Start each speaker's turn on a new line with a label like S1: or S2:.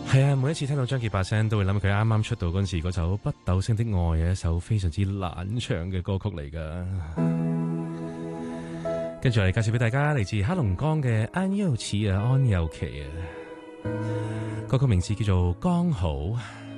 S1: 係啊，每一次聽到張傑把聲，都會諗起佢啱啱出道嗰陣時嗰首《北斗星的愛》係一首非常之難唱嘅歌曲嚟噶。跟住嚟介紹俾大家，嚟自黑龍江嘅安又琪啊，歌曲名字叫做《剛好》。